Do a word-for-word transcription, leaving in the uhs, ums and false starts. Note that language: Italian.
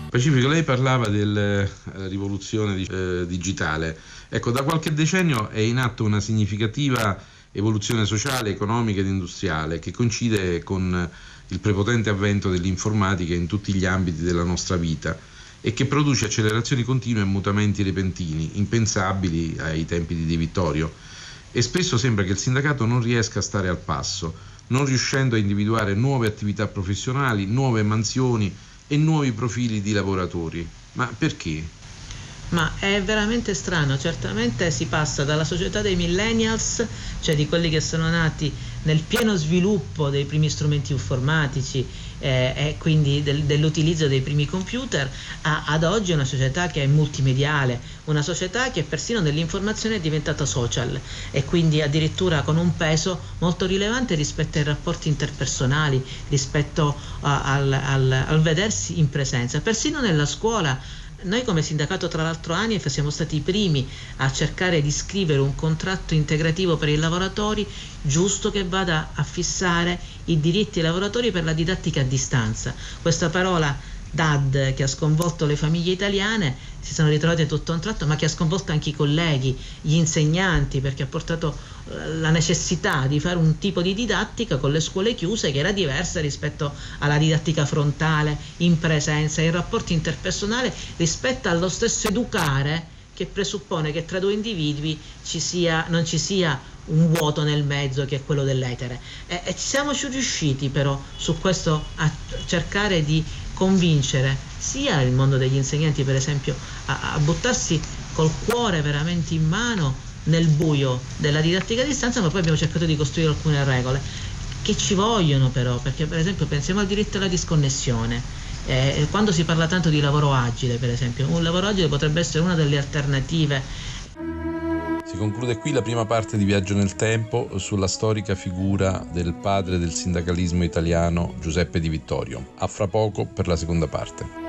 Pacifico, lei parlava della eh, rivoluzione eh, digitale. Ecco, da qualche decennio è in atto una significativa evoluzione sociale, economica ed industriale che coincide con il prepotente avvento dell'informatica in tutti gli ambiti della nostra vita e che produce accelerazioni continue e mutamenti repentini, impensabili ai tempi di De Vittorio. E spesso sembra che il sindacato non riesca a stare al passo, non riuscendo a individuare nuove attività professionali, nuove mansioni e nuovi profili di lavoratori. Ma perché? Ma è veramente strano, certamente si passa dalla società dei millennials, cioè di quelli che sono nati nel pieno sviluppo dei primi strumenti informatici eh, e quindi del, dell'utilizzo dei primi computer, a, ad oggi una società che è multimediale, una società che persino nell'informazione è diventata social e quindi addirittura con un peso molto rilevante rispetto ai rapporti interpersonali, rispetto a, al, al, al vedersi in presenza, persino nella scuola. Noi come sindacato tra l'altro ANIEF siamo stati i primi a cercare di scrivere un contratto integrativo per i lavoratori giusto che vada a fissare i diritti dei lavoratori per la didattica a distanza. Questa parola D A D che ha sconvolto le famiglie italiane si sono ritrovate tutto a un tratto, ma che ha sconvolto anche i colleghi, gli insegnanti, perché ha portato la necessità di fare un tipo di didattica con le scuole chiuse che era diversa rispetto alla didattica frontale, in presenza, ai rapporti interpersonali, rispetto allo stesso educare che presuppone che tra due individui ci sia, non ci sia un vuoto nel mezzo che è quello dell'etere. E, e ci siamo riusciti però su questo a cercare di convincere sia il mondo degli insegnanti, per esempio, a, a buttarsi col cuore veramente in mano nel buio della didattica a distanza, ma poi abbiamo cercato di costruire alcune regole che ci vogliono però, perché per esempio pensiamo al diritto alla disconnessione. Eh, quando si parla tanto di lavoro agile, per esempio, un lavoro agile potrebbe essere una delle alternative. Si conclude qui la prima parte di Viaggio nel Tempo sulla storica figura del padre del sindacalismo italiano Giuseppe Di Vittorio. A fra poco per la seconda parte.